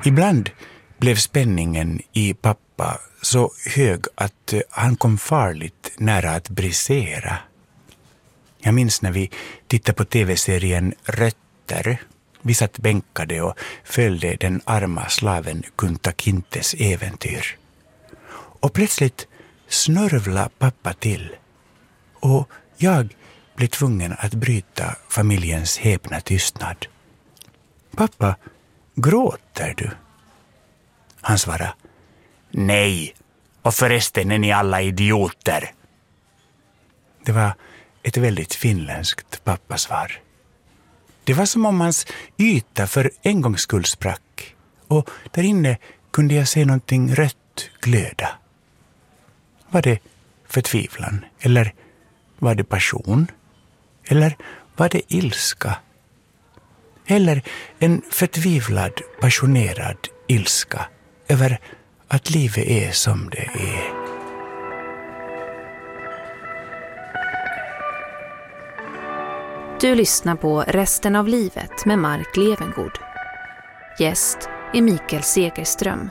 Ibland blev spänningen i pappa så hög att han kom farligt nära att brisera. Jag minns när vi tittade på tv-serien Rötter. Vi satt bänkade och följde den arma slaven Kunta Kintes äventyr. Och plötsligt snörvla pappa till. Och jag blev tvungen att bryta familjens häpna tystnad. Pappa, gråter du? Han svarade, nej, och förresten är ni alla idioter. Det var ett väldigt finländskt pappasvar. Det var som om hans yta för en gångs skull sprack. Och där inne kunde jag se någonting rött glöda. Var det förtvivlan? Eller var det passion? Eller var det ilska? Eller en förtvivlad, passionerad ilska över att livet är som det är. Du lyssnar på Resten av livet med Mark Levengood. Gäst är Mikael Segerström.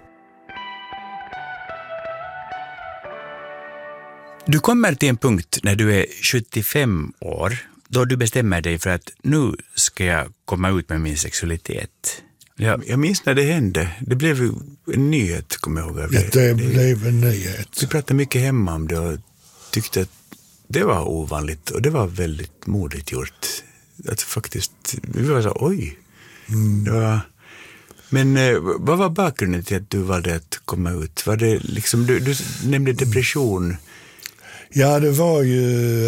Du kommer till en punkt när du är 75 år då du bestämmer dig för att nu ska jag komma ut med min sexualitet. Jag minns när det hände. Det blev en nyhet, kommer jag ihåg. Det blev en nyhet. Vi pratade mycket hemma om det och tyckte att det var ovanligt och det var väldigt modigt gjort. Att faktiskt, vi var så, oj. Det var, men vad var bakgrunden till att du valde att komma ut? Var det liksom, du nämnde depression. Ja, det var ju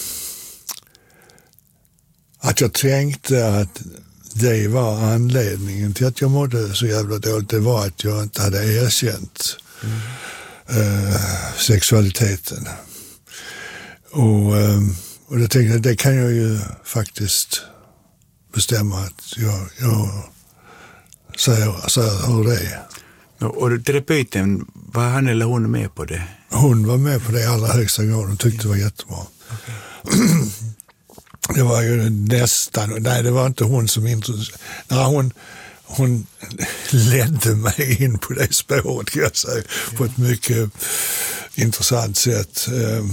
att jag tänkte att det var anledningen till att jag mådde så jävla dåligt. Det var att jag inte hade erkänt sexualiteten. Och jag tänkte att det kan jag ju faktiskt bestämma att jag säger hur det är. Och terapeuten, var han eller hon med på det? Hon var med på det i allra högsta grad. Hon tyckte det var jättebra. Okay. Det var ju nästan, nej det var inte hon som introducerade. Hon ledde mig in på det spåret, kan jag säga, på ett mycket intressant sätt.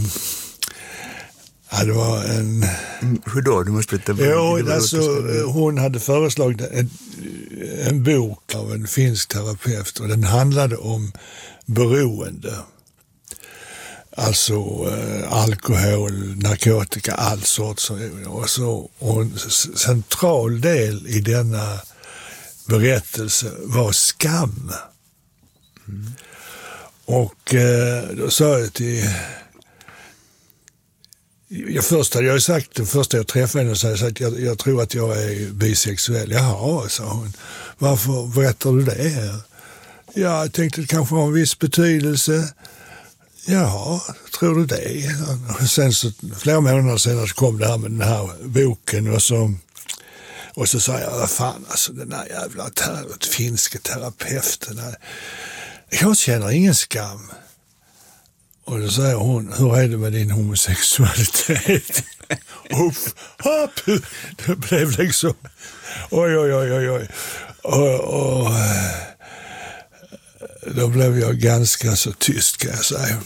Ja, det var en... Hur då? Du måste berätta. Jo, alltså, hon hade föreslagit en bok av en finsk terapeut och den handlade om beroende. Alltså alkohol, narkotika, all sorts. Och en central del i denna berättelse var skam. Mm. Och då sa jag till... Först hade jag sagt, det första jag träffade henne, så att jag tror att jag är bisexuell. Jaha, sa hon. Varför berättar du det? Ja, jag tänkte att det kanske har en viss betydelse. Ja, tror du det? Och sen så, flera månader senare så kom det här med den här boken och så sa jag, vad fan, alltså den här jävla finska terapeuten. Jag känner ingen skam. Och då säger hon, hur är det med din homosexualitet? Uff, hopp! Det blev liksom, oj. Och då blev jag ganska så tyst, kan jag säga.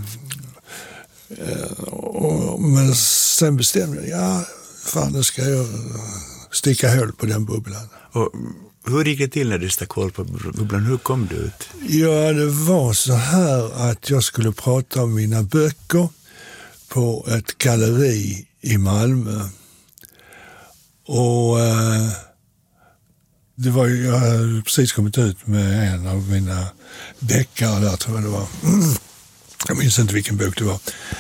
Men sen bestämde jag, ja, fan, nu ska jag sticka hål på den bubblan. Och hur gick det till när du stack hål på bubblan? Hur kom du ut? Ja, det var så här att jag skulle prata om mina böcker på ett galleri i Malmö. Och det var ju, jag hade precis kommit ut med en av mina deckare där, tror jag det var. Jag minns inte vilken bok det var.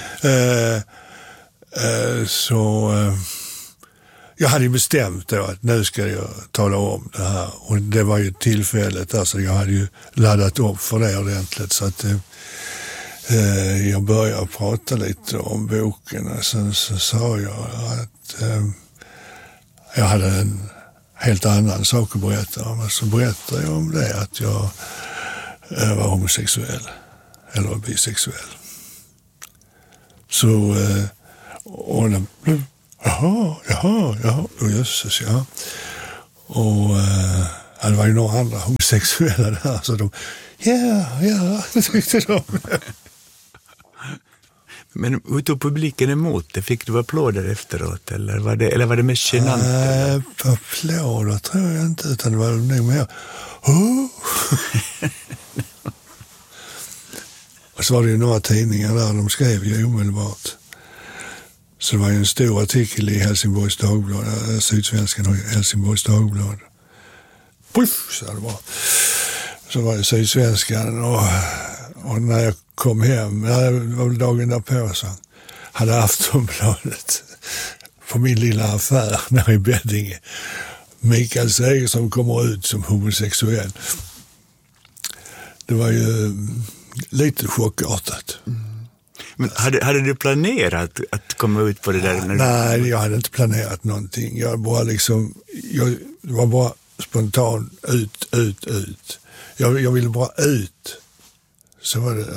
Jag hade ju bestämt då att nu ska jag tala om det här. Och det var ju tillfället, alltså jag hade ju laddat upp för det ordentligt, så att jag började prata lite om boken. Och sen så sa jag att jag hade en helt annan sak att berätta om. Så berättade jag om det, att jag var homosexuell eller bisexuell. Så och det Jaha, och jösses, ja. Och Ja, det var ju några andra homosexuella där, så de, det tyckte de. Men hur tog publiken emot det? Fick du applåder efteråt? Eller var det mest genant? Applåder tror jag inte, utan det var nog mer. Oh! Och så var det ju några tidningar där, de skrev ju omedelbart. Så det var ju en stor artikel i Helsingborgs Dagblad, Sydsvenskan och Helsingborgs Dagblad. Puff, så det var. Så var det Sydsvenskan och när jag kom hem, det var väl dagen därpå, så hade Aftonbladet på min lilla affär nere i Beddinge. Mikael Segerström kommer ut som homosexuell. Det var ju lite chockartat. Men hade du planerat att komma ut på det där? Nej, jag hade inte planerat någonting. Jag var bara spontan ut. Jag ville bara ut. Så var det.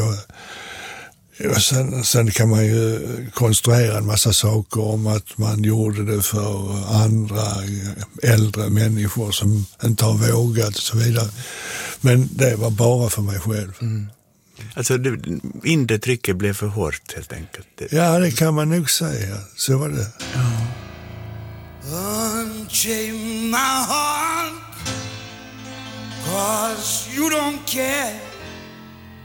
Och sen kan man ju konstruera en massa saker om att man gjorde det för andra äldre människor som inte har vågat och så vidare. Men det var bara för mig själv. Mm. Alltså det inre trycket blev för hårt helt enkelt. Ja, det kan man nog säga. Så var det. Ja. Unchain my heart, 'cause you don't care